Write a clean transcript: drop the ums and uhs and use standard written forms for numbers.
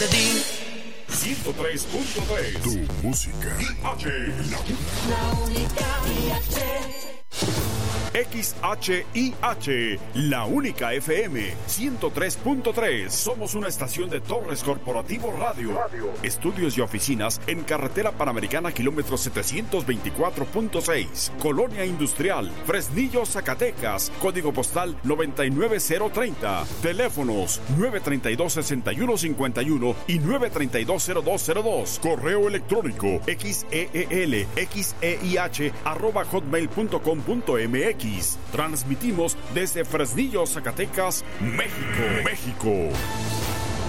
perdí. 103.3. Tu música. La única XHIH, la única FM 103.3. Somos una estación de Torres Corporativo Radio. Estudios y oficinas en Carretera Panamericana, kilómetro 724.6. Colonia Industrial, Fresnillo, Zacatecas. Código postal 99030. Teléfonos 932-6151 y 932-0202. Correo electrónico xeelxeih@hotmail.com.mx. Transmitimos desde Fresnillo, Zacatecas, México.